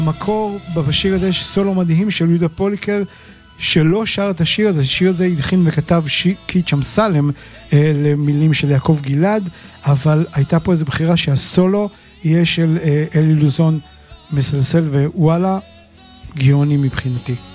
המקור בשיר הזה יש סולו מדהים של יהודה פוליקר, שלא שר את השיר הזה. השיר הזה הלחין וכתב קיץ' אמסלם למילים של יעקב גלעד, אבל הייתה פה איזו בחירה שהסולו יהיה של אלי לוזון מסלסל, ווואלה, גאוני מבחינתי.